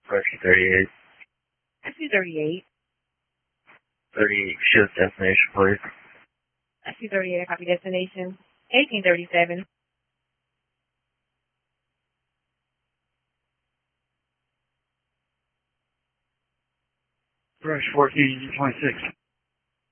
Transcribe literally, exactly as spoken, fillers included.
Rescue thirty-eight. Rescue thirty-eight. thirty-eight, shift destination, please. Rescue thirty-eight, copy destination. eighteen thirty-seven. Brush fourteen twenty-six.